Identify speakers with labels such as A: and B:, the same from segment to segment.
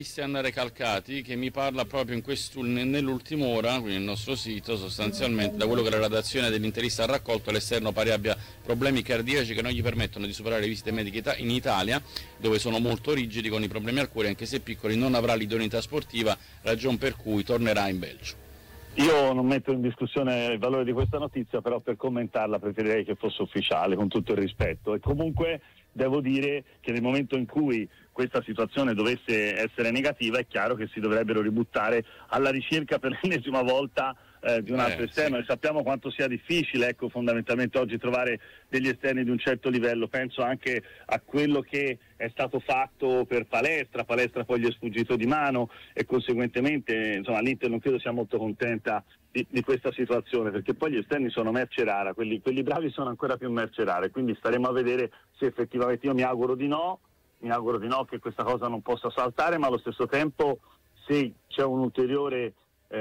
A: Cristian Recalcati, che mi parla proprio nell'ultima ora, quindi nel nostro sito, sostanzialmente da quello che la redazione dell'Interista ha raccolto, l'esterno pare abbia problemi cardiaci che non gli permettono di superare le visite mediche in Italia, dove sono molto rigidi con i problemi al cuore, anche se piccoli, non avrà l'idoneità sportiva, ragion per cui tornerà in Belgio.
B: Io non metto in discussione il valore di questa notizia, però per commentarla preferirei che fosse ufficiale, con tutto il rispetto. E comunque devo dire che nel momento in cui questa situazione dovesse essere negativa, è chiaro che si dovrebbero ributtare alla ricerca per l'ennesima volta di un altro esterno,
A: sì.
B: E sappiamo quanto sia difficile, ecco, fondamentalmente oggi trovare degli esterni di un certo livello. Penso anche a quello che è stato fatto per Palestra poi gli è sfuggito di mano e conseguentemente insomma l'Inter non credo sia molto contenta di questa situazione, perché poi gli esterni sono merce rara, quelli bravi sono ancora più merce rare, quindi staremo a vedere se effettivamente, io mi auguro di no, che questa cosa non possa saltare, ma allo stesso tempo se c'è un ulteriore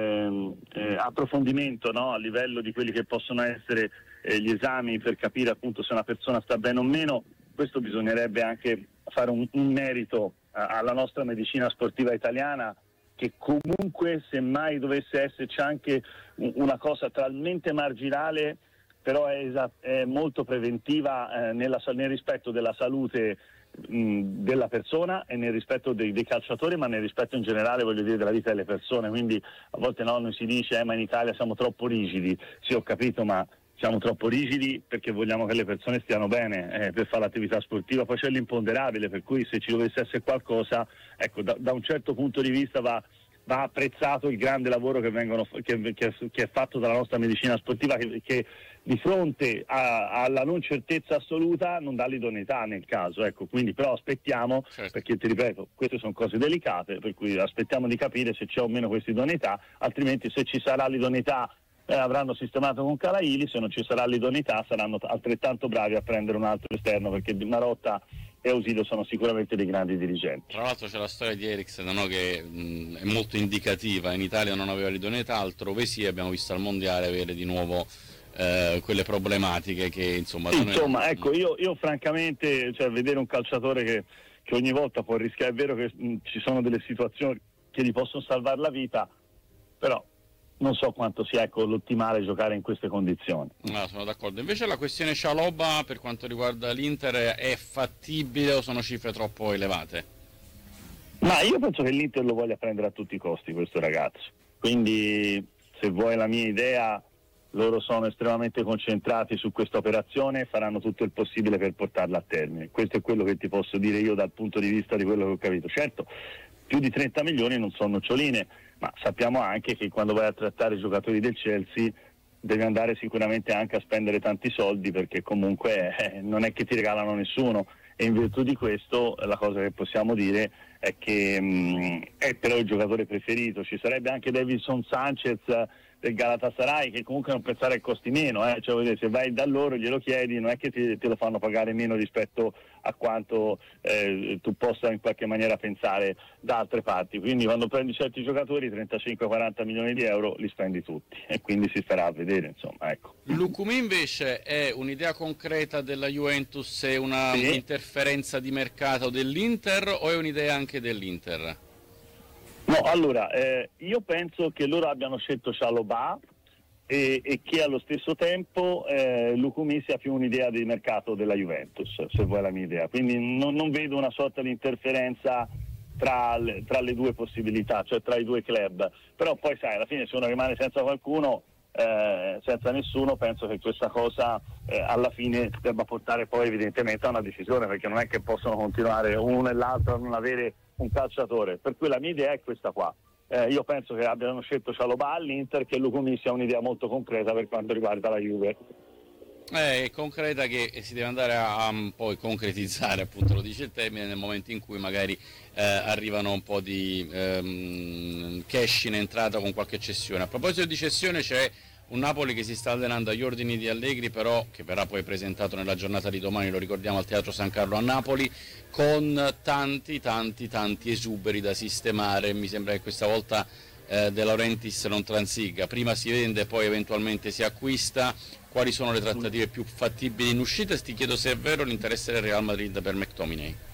B: approfondimento, no, a livello di quelli che possono essere gli esami per capire appunto se una persona sta bene o meno, questo bisognerebbe anche fare un merito alla nostra medicina sportiva italiana, che comunque semmai dovesse esserci anche una cosa talmente marginale, però è molto preventiva nel rispetto della salute della persona e nel rispetto dei calciatori, ma nel rispetto in generale, voglio dire, della vita delle persone. Quindi a volte noi si dice ma in Italia siamo troppo rigidi. Sì, ho capito, ma siamo troppo rigidi perché vogliamo che le persone stiano bene per fare l'attività sportiva. Poi c'è l'imponderabile, per cui se ci dovesse essere qualcosa, ecco, da un certo punto di vista va apprezzato il grande lavoro che è fatto dalla nostra medicina sportiva, che di fronte alla non certezza assoluta non dà l'idoneità nel caso, ecco. Quindi però aspettiamo,
A: certo.
B: Perché ti ripeto, queste sono cose delicate, per cui aspettiamo di capire se c'è o meno questa idoneità, altrimenti se ci sarà l'idoneità avranno sistemato con Calaili, se non ci sarà l'idoneità saranno altrettanto bravi a prendere un altro esterno, perché Marotta e Ausilio sono sicuramente dei grandi dirigenti.
A: Tra l'altro c'è la storia di Eriksen, no, che è molto indicativa. In Italia non aveva l'idoneità, altrove sì, abbiamo visto al mondiale avere di nuovo quelle problematiche che insomma...
B: Ecco, io francamente, cioè, vedere un calciatore che ogni volta può rischiare, è vero che ci sono delle situazioni che gli possono salvare la vita, però non so quanto sia l'ottimale giocare in queste condizioni.
A: No, sono d'accordo. Invece la questione Chalobah per quanto riguarda l'Inter è fattibile o sono cifre troppo elevate?
B: Ma io penso che l'Inter lo voglia prendere a tutti i costi questo ragazzo, quindi se vuoi la mia idea, loro sono estremamente concentrati su questa operazione e faranno tutto il possibile per portarla a termine. Questo è quello che ti posso dire io dal punto di vista di quello che ho capito. Certo, più di 30 milioni non sono noccioline, ma sappiamo anche che quando vai a trattare i giocatori del Chelsea devi andare sicuramente anche a spendere tanti soldi, perché comunque non è che ti regalano nessuno, e in virtù di questo la cosa che possiamo dire è che è però il giocatore preferito. Ci sarebbe anche Davinson Sanchez del Galatasaray, che comunque non pensare che costi meno, cioè, se vai da loro glielo chiedi, non è che te lo fanno pagare meno rispetto a quanto tu possa in qualche maniera pensare da altre parti. Quindi quando prendi certi giocatori 35-40 milioni di euro li spendi tutti, e quindi si starà a vedere, insomma, ecco.
A: Lucumi invece è un'idea concreta della Juventus, è una interferenza di mercato dell'Inter o è un'idea anche dell'Inter?
B: No, allora, io penso che loro abbiano scelto Chalobah e che allo stesso tempo Lucumi sia più un'idea di mercato della Juventus, se vuoi la mia idea. Quindi non vedo una sorta di interferenza tra le due possibilità, cioè tra i due club. Però poi sai, alla fine se uno rimane senza qualcuno, senza nessuno, penso che questa cosa alla fine debba portare poi evidentemente a una decisione, perché non è che possono continuare uno e l'altro a non avere un calciatore. Per cui la mia idea è questa qua. Io penso che abbiano scelto Chalobah all'Inter, che Lucumi sia un'idea molto concreta per quanto riguarda la Juve.
A: È concreta, che si deve andare a poi concretizzare, appunto, lo dice il termine, nel momento in cui magari arrivano un po' di cash in entrata con qualche cessione. A proposito di cessione, c'è un Napoli che si sta allenando agli ordini di Allegri, però che verrà poi presentato nella giornata di domani, lo ricordiamo, al Teatro San Carlo a Napoli, con tanti esuberi da sistemare. Mi sembra che questa volta De Laurentiis non transiga, prima si vende poi eventualmente si acquista. Quali sono le trattative più fattibili in uscita? E ti chiedo se è vero l'interesse del Real Madrid per McTominay.